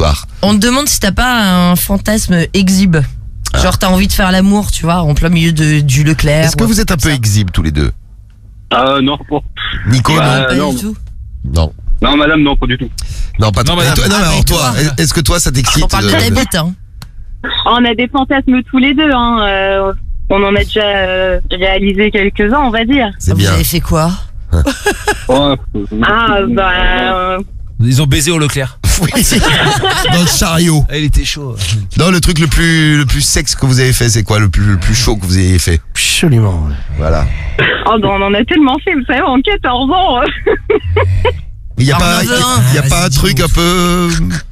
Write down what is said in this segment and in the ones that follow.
soir. On te demande si t'as pas un fantasme exhibe. Genre t'as envie de faire l'amour, tu vois, en plein milieu du Leclerc. Est-ce que vous êtes un peu exhibe tous les deux? Non, pas. Nico, Bah, Pas non. du tout. non. Non, madame, non, pas du tout. Non, pas Non, toi. madame. Non, mais alors toi, toi. est-ce que toi ça t'excite On parle de ta bite, hein. On a des fantasmes tous les deux, hein. On en a déjà réalisé quelques-uns, on va dire. C'est Vous bien. avez fait quoi? Ouais, Ils ont baisé au Leclerc. Oui. Dans le chariot. Ah, il était chaud. Non, le truc le plus sexe que vous avez fait, c'est quoi le plus chaud que vous ayez fait? Absolument. Voilà. Oh, ben, on en a tellement fait, vous savez, en 14 ans. Il y a Alors, pas, on en veut un. il y a pas un truc un peu.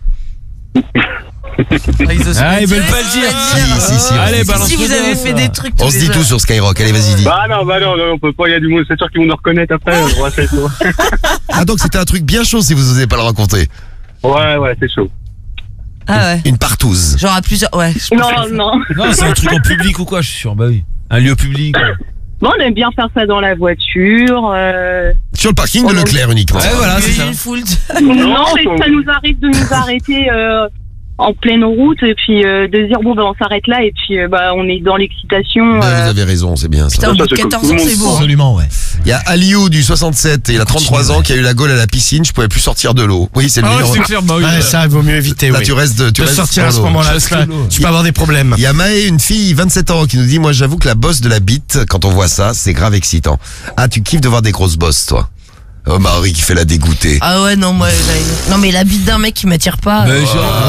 Ah, ils veulent pas le dire. Si. Allez, on- balance. Si vous avez fait des trucs. On tous se les dit deux. tout sur Skyrock. Allez, vas-y, dis. Bah non, on peut pas, il y a du monde, c'est sûr qu'ils vont nous reconnaître après. Ouais, c'est chaud. Ah, donc c'était un truc bien chaud si vous osez pas le raconter. Ouais, c'est chaud. Ah ouais. Une partouze. Genre à plusieurs. Ouais. je pense que- Non. Non, c'est un truc en public ou quoi, je suis sûr. Bah oui. Un lieu public. Bon, on aime bien faire ça dans la voiture. Sur le parking de Leclerc uniquement. Ouais, voilà, c'est ça. Une foule. Non, mais ça nous arrive de nous arrêter en pleine route et puis de dire bon, ben on s'arrête là et puis on est dans l'excitation. Vous avez raison, c'est bien ça. Putain, au bout de c'est comme 14 tout ans, le c'est monde. beau. hein. Absolument, ouais. Il y a Aliou du 67 et il a 33 ans qui a eu la gaule à la piscine, je pouvais plus sortir de l'eau. Oui, c'est le numéro. clair, bah oui. Ouais, ça, il vaut mieux éviter, Là, oui. tu restes De sortir à ce dans l'eau. moment-là, Parce que là, l'eau. tu peux avoir des problèmes. Il y a Maë, une fille, 27 ans, qui nous dit, moi j'avoue que la bosse de la bite, quand on voit ça, c'est grave excitant. Ah, tu kiffes de voir des grosses bosses, toi. Oh, Marie qui fait la dégoûtée. Ah ouais, non, moi. Non, mais la bite d'un mec qui m'attire pas. Mais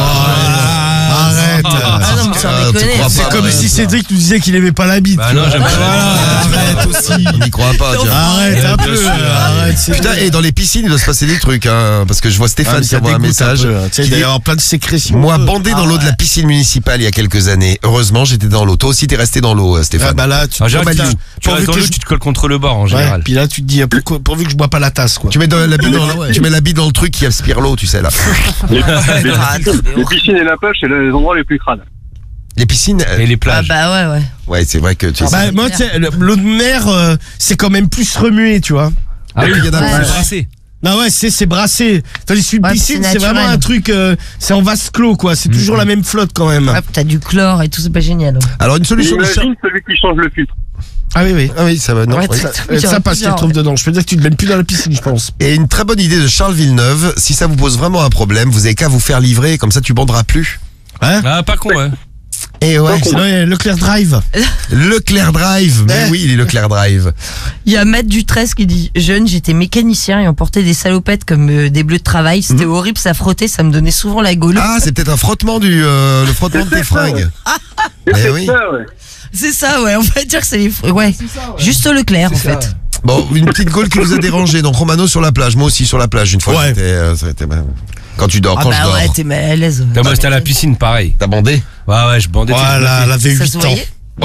Arrête. Ah non, mais sans Ah, tu déconner. crois C'est pas, comme ouais. si Cédric nous disait qu'il aimait pas la bite. Bah non, j'aime pas. Arrête aussi. On n'y croit pas, tiens. Arrête un Bien peu. sûr. Arrête, c'est Putain, et dans les piscines, il doit se passer des trucs, hein, parce que je vois Stéphane qui envoie un message. Tu sais, qui dit, d'ailleurs, plein de sécrétions. moi, bandé dans l'eau de la piscine municipale il y a quelques années. Heureusement, j'étais dans l'eau. Toi aussi, t'es resté dans l'eau, Ah Stéphane. bah là, tu En général, Aliou. tu restes dans l'eau, tu te colles contre le bord en Ouais, général. puis là, tu te dis, pourvu que je bois pas la tasse, quoi. Tu mets la bite dans, tu mets la bite dans le truc qui aspire l'eau, tu sais, là. Les piscines et la pêche, c'est les endroits les plus crades. Les piscines, Et les Ah plages. bah ouais. ouais, c'est vrai que tu sais. Bah, moi, tu sais, l'eau de mer, c'est quand même plus remué, tu vois. Ah oui, il y en a Ouais. plus. c'est brassé. Non, ouais, c'est brassé. Tandis qu'une Ouais, piscine, c'est c'est vraiment naturel. un truc, c'est en vase clos, quoi. C'est toujours la même flotte, quand même. Hop, t'as du chlore et tout, c'est pas génial. Alors, une solution de Imagine celui qui change le filtre. Ah oui, oui. Ah oui, ça va, non. Ouais, oui. Ça passe qu'il trouve dedans. Je peux dire que tu ne mènes plus dans la piscine, je pense. Et une très bonne idée de Charles Villeneuve, si ça vous pose vraiment un problème, vous avez qu'à vous faire livrer, comme ça tu banderas plus. Hein? Ah, pas con, ouais. Et ouais, Sinon, il y a Leclerc Drive. Leclerc Drive, mais oui, il est Leclerc Drive. Il y a Matt Dutresse qui dit: jeune, j'étais mécanicien et on portait des salopettes comme des bleus de travail. C'était horrible, ça frottait, ça me donnait souvent la gaule. Ah, c'est peut-être un frottement le frottement de tes fringues. Mais oui. Ça, ouais. C'est ça, ouais, on va dire que c'est les. Ouais, juste au Leclerc en fait. Bon, une petite gaule qui vous a dérangé. Donc Romano sur la plage, moi aussi sur la plage une fois. Ouais. Quand tu dors, Ah quand je bah dors. ouais, t'es mal à l'aise. Moi, j'étais à la piscine, pareil. T'as bandé? Ouais, je bandais. Voilà, elle avait Ça 8 se ans. voyait?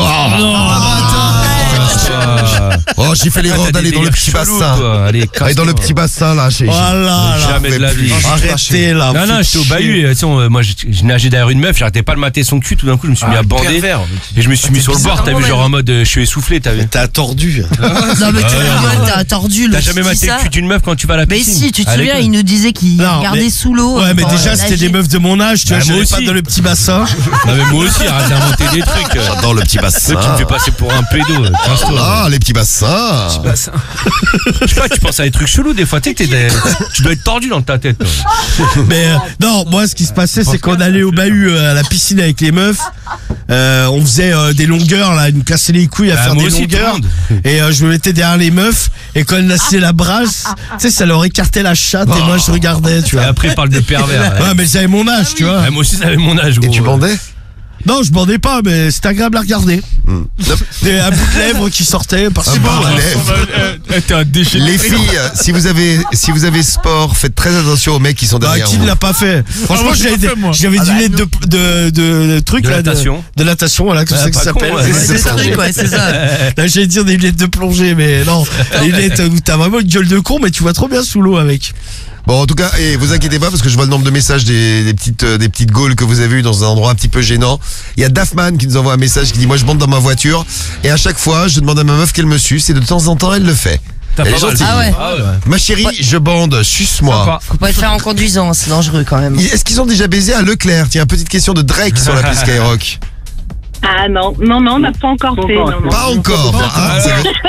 Oh, j'ai fait l'erreur d'aller dans le petit bassin. Allez, Allez dans le petit bassin là, Voilà, là. Jamais de la vie. Arrêtez, là. Non, non, faites j'étais au chier. bahut. Et, tu sais, moi, je nageais derrière une meuf, j'arrêtais pas de mater son cul. Tout d'un coup, je me suis mis à bander. Et je me suis mis sur le bord. T'as vu, genre en mode, je suis essoufflé. T'as vu? T'as tordu. Non, mais tu rigoles, t'as tordu le. T'as jamais maté le cul d'une meuf quand tu vas à la Mais piscine? si, tu te À souviens, l'école. il nous disait qu'il Non, regardait mais- sous l'eau. Ouais, mais quand déjà, on c'était nageait. des meufs de mon âge, tu vois, Bah, moi j'allais pas aussi. dans le petit bassin. Non, mais moi aussi, arrête d'inventer des trucs. Dans le petit bassin. Toi, tu me fais passer pour un pédo. Casse-toi. Ah, les petits bassins. Je sais pas, tu penses à des trucs chelous des fois. Tu sais, tu dois être tordu dans ta tête. Toi. Mais non, moi, ce qui se passait, c'est qu'on allait au bahut à la piscine avec les meufs. On faisait des longueurs, là, ils nous cassaient les couilles à Bah, faire moi des aussi, longueurs. tout le monde. Et je me mettais derrière les meufs. Et quand elles nassaient la brasse, tu sais, ça leur écartait la chatte. Et moi, je regardais, tu Et vois. après, il parle de pervers. Ouais, mais j'avais mon âge, tu vois. Ouais, moi aussi, ça avait mon âge. Et gros. tu bandais? Non, je bandais pas, mais c'était agréable à regarder. Des un bout de lèvres qui sortait par-ci Un bout par-là. de lèvres. T'es un déchet. Les filles, si vous avez sport, faites très attention aux mecs qui sont Bah, derrière qui vous. ne l'a pas fait? Franchement, moi, j'ai pas fait, moi. j'avais du lait de trucs De là. natation. De natation, voilà, que Ah, c'est que ça pas con, s'appelle. ouais. C'est C'est des trucs, ouais, c'est ça. Là, j'allais dire des lunettes de plongée, mais non. Des lunettes où t'as vraiment une gueule de con, mais tu vois trop bien sous l'eau avec. Bon, en tout cas, et vous inquiétez pas parce que je vois le nombre de messages des petites gaules que vous avez eues dans un endroit un petit peu gênant. Il y a Daffman qui nous envoie un message qui dit: moi je monte dans ma voiture et à chaque fois je demande à ma meuf qu'elle me suce et de temps en temps elle le fait. Elle est gentille. Ah ouais. Ma chérie, je bande, suce-moi. Faut pas le faire en conduisant, c'est dangereux quand même. Est-ce qu'ils ont déjà baisé à Leclerc? Tiens, petite question de Drake sur l'appli Skyrock. Ah non, on n'a pas encore fait. Non. Pas encore. Ah,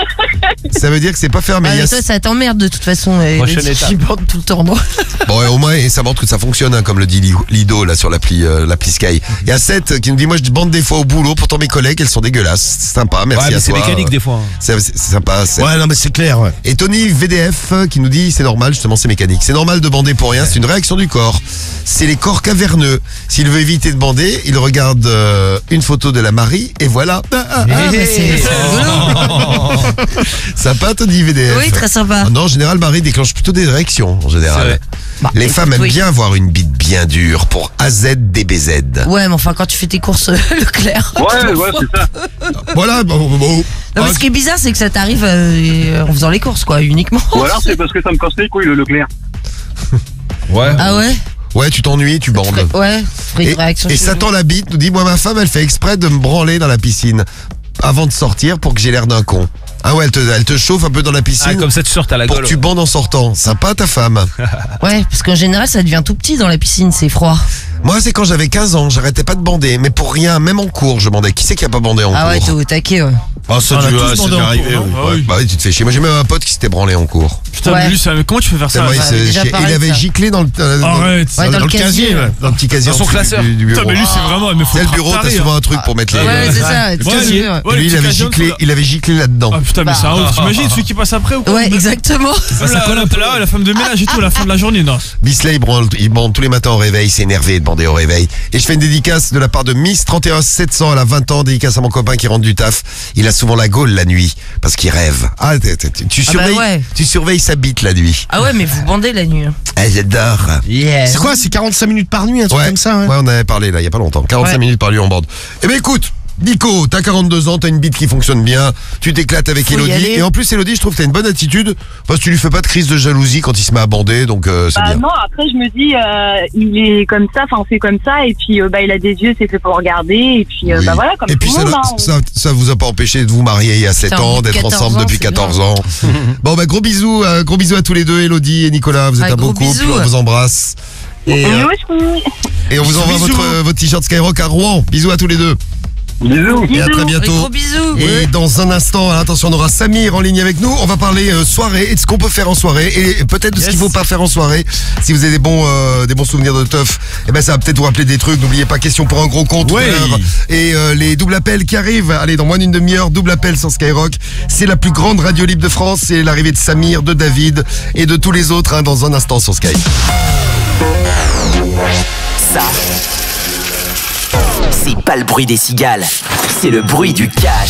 ça veut dire que c'est pas fermé. Ah, Il y a- toi, ça t'emmerde de toute façon. Prochaine étape. Tu bandes tout le temps. Bon. Bon, et au moins, et ça montre que ça fonctionne, hein, comme le dit Lido là sur l'appli Sky. Il y a Seth qui nous dit, moi je bande des fois au boulot, pourtant mes collègues elles sont dégueulasses. C'est sympa, merci Ouais, mais à c'est toi. mécanique des fois. C'est sympa. Ouais, non, mais c'est clair, ouais. Et Tony VDF qui nous dit, c'est normal, justement c'est mécanique. C'est normal de bander pour rien, c'est une réaction du corps. C'est les corps caverneux. S'il veut éviter de bander, il regarde une photo de la Marie et voilà. Ah, mais c'est rigolo. Sympa Tony VDF. Oui, très sympa. Non, en général, Marie déclenche plutôt des érections, en général. Bah, Les femmes aiment oui. bien avoir une bite bien dure pour AZDBZ. Ouais, mais enfin, quand tu fais tes courses Leclerc. Ouais, c'est ça. Voilà, bon. Non, mais ce qui est bizarre, c'est que ça t'arrive en faisant les courses, quoi, uniquement. Ou alors c'est parce que ça me casse les couilles le Leclerc. Ouais. Ah ouais? Ouais, tu t'ennuies, tu bandes. Ouais, Et, réaction. et Satan la bite nous dit, moi ma femme elle fait exprès de me branler dans la piscine avant de sortir pour que j'ai l'air d'un con. Ah ouais, elle te chauffe un peu dans la Ah, piscine comme ça tu sors à la pour gueule. que tu bandes en sortant. Sympa ta femme. Ouais, parce qu'en général, ça devient tout petit dans la piscine, c'est froid. Moi c'est quand j'avais 15 ans, j'arrêtais pas de bander, mais pour rien, même en cours je bandais. Qui c'est qui a pas bandé en Ah ouais, t'es cours? au taquet, ouais. Ah ça On a tu tous vois, bandé c'est en déjà cours, arrivé. non oui. Ah oui. Bah oui, tu te fais chier. Moi j'ai même un pote qui s'était branlé en cours. Putain, Ouais. mais lui, comment tu peux faire ça? Tellement il avait s'est déjà chié. parlé Il de avait ça. giclé dans le Arrête. Ouais, dans le casier, ouais. dans le petit casier Dans son en dessous classeur. du bureau. Putain, mais lui, c'est vraiment, il me faut C'est le bureau, t'as souvent un truc pour mettre les. Ouais, c'est ça. Ouais, tout à lui, fait, ouais. ouais, Lui, le il petit avait casier, giclé, on il avait giclé là-dedans. Ah putain, mais c'est un ouf. T'imagines celui qui passe après ou quoi? Ouais, exactement. Là, la femme de ménage et tout, à la fin de la journée, non. Bisley, il bande tous les matins au réveil, c'est énervé de bander au réveil. Et je fais une dédicace de la part de Miss 31 700, elle a 20 ans, dédicace à mon copain qui rentre du taf. Il a souvent la gaule la nuit, parce qu'il rêve. Ah, tu bah surveilles, ouais. tu surveilles sa bite la nuit. Ah ouais, mais vous bandez la nuit. Ah, j'adore. C'est quoi, c'est 45 minutes par nuit, un truc Ouais, comme ça, ouais. ouais, on avait parlé là, il y a pas longtemps. 45 Ouais. minutes par nuit en bande. Eh ben écoute, Nico, t'as 42 ans, t'as une bite qui fonctionne bien, tu t'éclates avec Faut y Elodie. aller. Et en plus, Elodie, je trouve que t'as une bonne attitude, parce que tu lui fais pas de crise de jalousie quand il se met à bander, donc c'est bien. Non, après je me dis, il est comme ça, enfin c'est comme ça, et puis il a des yeux, c'est fait pour regarder, et puis Oui. voilà, comme Et tout puis le monde. ça vous a pas empêché de vous marier il y a 7 Putain, ans, d'être 14 ensemble ans, depuis c'est 14 bien. ans. Bon bah gros bisous à tous les deux, Elodie et Nicolas, vous êtes Ah, un beau gros couple, bisous. on vous embrasse. Et, et on vous envoie votre t-shirt Skyrock à Rouen. Bisous à tous les deux. Bisous. Et à très bientôt. Gros bisous. Et dans un instant, attention, on aura Samir en ligne avec nous. On va parler soirée et de ce qu'on peut faire en soirée et peut-être de ce qu'il faut pas faire en soirée. Si vous avez des bons souvenirs de teuf, eh ben ça va peut-être vous rappeler des trucs. N'oubliez pas, question pour un gros compte. Ouais. Et les doubles appels qui arrivent. Allez, dans moins d'une demi-heure, double appel sur Skyrock. C'est la plus grande radio libre de France. C'est l'arrivée de Samir, de David et de tous les autres dans un instant sur Sky. Ça, c'est pas le bruit des cigales, c'est le bruit du cash.